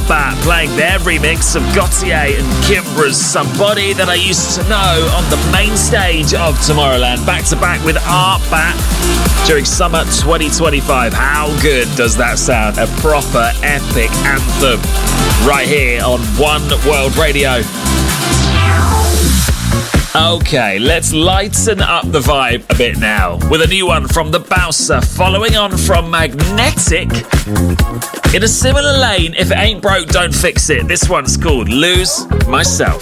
Bat playing their remix of Gautier and Kimbra's Somebody That I Used to Know on the main stage of Tomorrowland, back to back with Art Bat during summer 2025. How good does that sound? A proper epic anthem right here on One World Radio. Okay, let's lighten up the vibe a bit now with a new one from the Bouncer, following on from Magnetic. In a similar lane, if it ain't broke, don't fix it. This one's called Lose Myself.